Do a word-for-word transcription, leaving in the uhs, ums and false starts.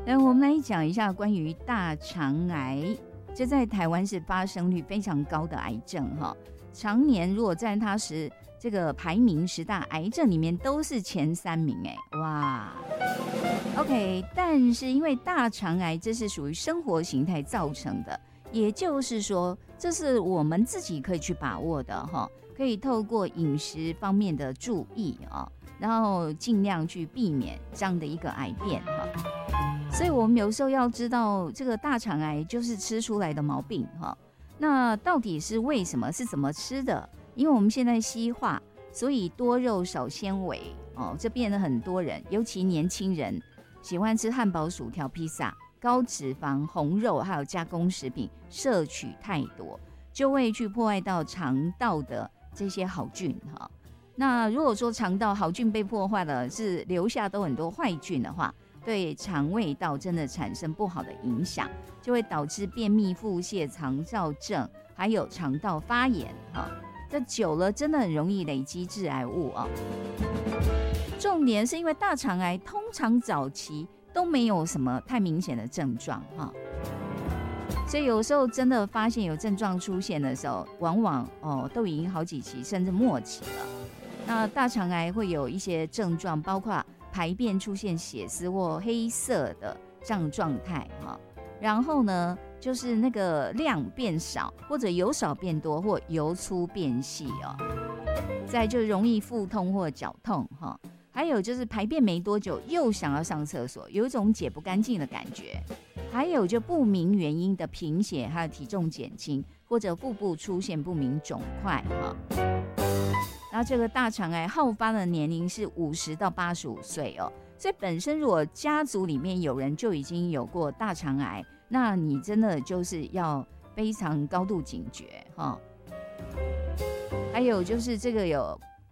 那我们来讲一下关于大肠癌，这在台湾是发生率非常高的癌症哈。常年如果在它是这个排名十大癌症里面都是前三名哎，哇 ，OK， 但是因为大肠癌这是属于生活形态造成的，也就是说这是我们自己可以去把握的哈，可以透过饮食方面的注意啊，然后尽量去避免这样的一个癌变哈。所以我们有时候要知道这个大肠癌就是吃出来的毛病哈。那到底是为什么？是怎么吃的？因为我们现在西化，所以多肉少纤维哦，这变得很多人，尤其年轻人喜欢吃汉堡、薯条、披萨，高脂肪、红肉还有加工食品摄取太多，就会去破坏到肠道的这些好菌哈。那如果说肠道好菌被破坏了，是留下都很多坏菌的话，对肠胃道真的产生不好的影响，就会导致便秘、腹泻、肠燥症，还有肠道发炎哈。这久了真的很容易累积致癌物啊。重点是因为大肠癌通常早期都没有什么太明显的症状哈，所以有时候真的发现有症状出现的时候，往往哦都已经好几期甚至末期了。那大肠癌会有一些症状，包括排便出现血丝或黑色的这样状态哈，然后呢，就是那个量变少，或者由少变多，或由粗变细哦。再就容易腹痛或绞痛哈，还有就是排便没多久又想要上厕所，有一种解不干净的感觉。还有就不明原因的贫血，还有体重减轻，或者腹部出现不明肿块哈。然后这个大肠癌好发的年龄是五十到八十五岁哦，所以本身如果家族里面有人就已经有过大肠癌，那你真的就是要非常高度警觉哈。还有就是这个有